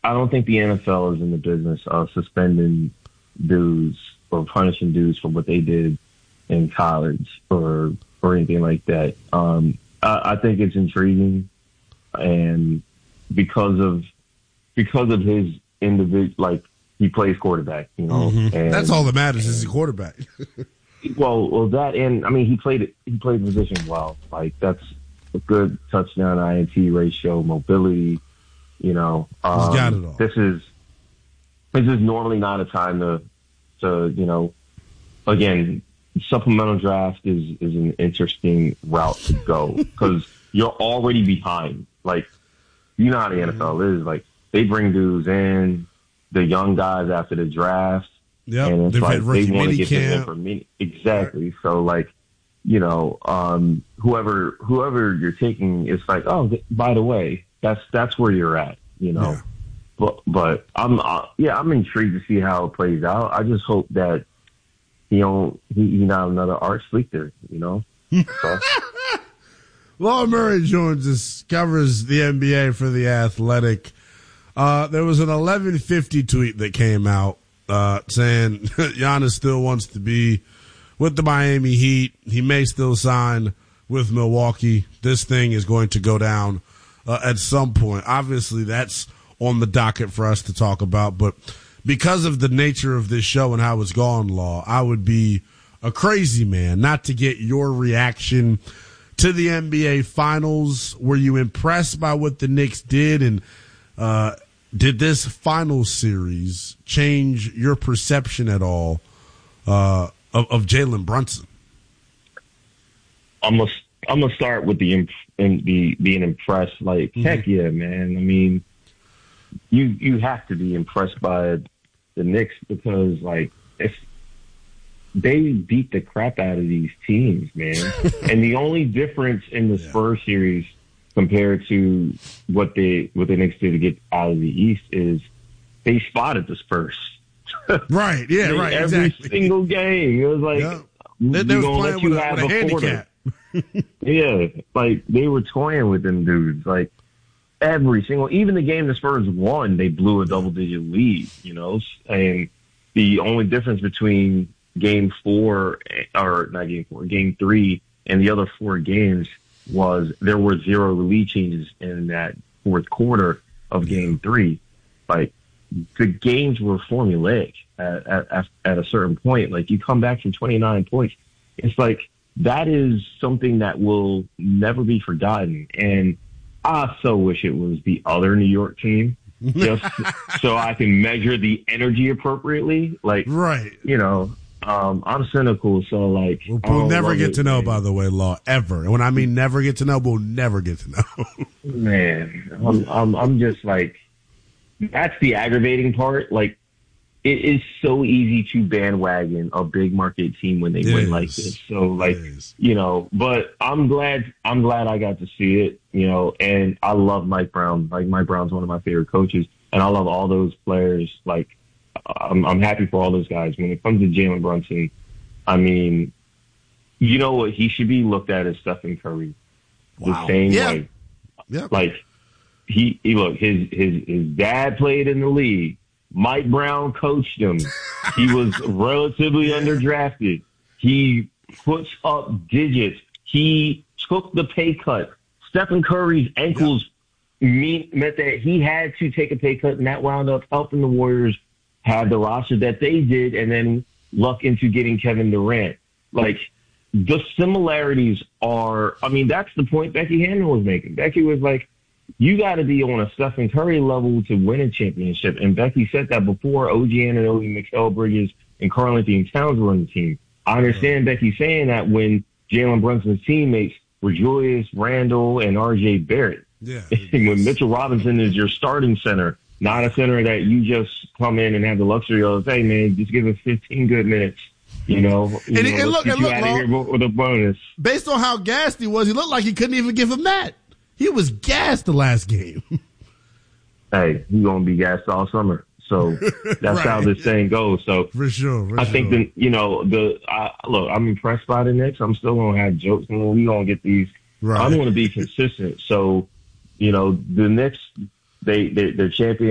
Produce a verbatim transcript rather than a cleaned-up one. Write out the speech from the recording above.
I don't think the N F L is in the business of suspending dudes or punishing dudes for what they did in college or or anything like that. Um, I, I think it's intriguing, and because of because of his individual, like he plays quarterback, you know. Mm-hmm. And, that's all that matters and, is the quarterback. well, well, that and I mean he played he played the position well. Like that's a good touchdown I N T ratio, mobility. You know, um, he's got it all. This is this is normally not a time to to you know. Again, supplemental draft is is an interesting route to go because you're already behind. Like you know how the N F L is. Like they bring dudes in, the young guys after the draft, yep. and it's They've like they want to get camp. them in for me. Exactly. Right. So like. You know, um, whoever whoever you're taking, it's like, oh, th- by the way, that's that's where you're at. You know, yeah. but but I'm uh, yeah, I'm intrigued to see how it plays out. I just hope that he don't he, he not another Art Schlichter. You know. So. Law Murray Jones is, covers the N B A for The Athletic. Uh, there was an eleven fifty tweet that came out uh, saying Giannis still wants to be with the Miami Heat. He may still sign with Milwaukee. This thing is going to go down uh, at some point. Obviously, that's on the docket for us to talk about. But because of the nature of this show and how it's gone, Law, I would be a crazy man not to get your reaction to the N B A Finals. Were you impressed by what the Knicks did? And uh, did this final series change your perception at all uh Of, of Jalen Brunson? I'm gonna I'm gonna start with the and the being impressed. Like mm-hmm. heck yeah, man. I mean, you you have to be impressed by the Knicks because like if they beat the crap out of these teams, man. And the only difference in the yeah. Spurs series compared to what they what the Knicks did to get out of the East is they spotted the Spurs. Right, yeah, they, right, every exactly. single game. It was like, yeah. they, they was playing with a, with a handicap. Yeah, like, they were toying with them dudes. Like, every single, even the game the Spurs won, they blew a double-digit lead, you know? And the only difference between game four, or not game four, game three, and the other four games was there were zero lead changes in that fourth quarter of game three. Like, the games were formulaic at, at, at a certain point. Like, you come back from twenty-nine points. It's like, that is something that will never be forgotten. And I so wish it was the other New York team, just so I can measure the energy appropriately. Like, right. you know, um, I'm cynical, so, like... We'll, we'll never get it, to know, man. By the way, Law, ever. And when I mean never get to know, we'll never get to know. Man, I'm, I'm, I'm just, like... That's the aggravating part. Like, it is so easy to bandwagon a big market team when they it win is. like this. So, like, you know, but I'm glad, I'm glad I got to see it, you know, and I love Mike Brown. Like, Mike Brown's one of my favorite coaches, and I love all those players. Like, I'm, I'm happy for all those guys. When it comes to Jalen Brunson, I mean, you know what? He should be looked at as Stephen Curry. Wow. The same yeah. way. Yeah. Like, He, he look his his his dad played in the league. Mike Brown coached him. He was relatively yeah. underdrafted. He puts up digits. He took the pay cut. Stephen Curry's ankles yeah. mean, meant that he had to take a pay cut, and that wound up helping the Warriors have the roster that they did, and then luck into getting Kevin Durant. Like, the similarities are. I mean, that's the point Becky Hammond was making. Becky was like, you got to be on a Stephen Curry level to win a championship. And Becky said that before O G Anunoby, Mikal Bridges, and Karl-Anthony Towns were on the team. I understand right. Becky saying that when Jalen Brunson's teammates were Julius Randle and R J Barrett. Yeah, when Mitchell Robinson is your starting center, not a center that you just come in and have the luxury of, hey, man, just give us fifteen good minutes. You know, you and, know and look, get and you look, out of here with a bonus. Based on how gassed he was, he looked like he couldn't even give him that. He was gassed the last game. Hey, he's going to be gassed all summer. So that's right. how this thing goes. So for sure, for I sure. think that, you know, the I, look, I'm impressed by the Knicks. I'm still going to have jokes, and we going to get these. Right. I'm going to be consistent. So, you know, the Knicks, they, they they're champions.